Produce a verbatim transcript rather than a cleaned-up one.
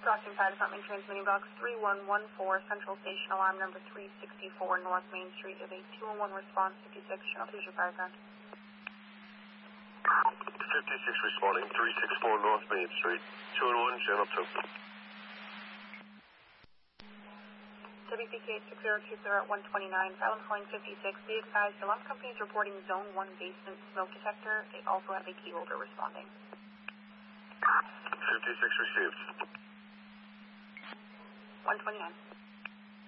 Brockton Fire Department transmitting box three one one four, Central Station, alarm number three sixty-four, North Main Street. Is a two one one response, fifty-six, Channel two, your fire ground. fifty-six responding, three sixty-four North Main Street. two one one, Channel two. W P K six zero two zero at one twenty-nine, Fallon calling fifty-six. Be advised, alarm company is reporting zone one basement smoke detector. They also have a key holder responding. fifty-six received. one twenty-nine.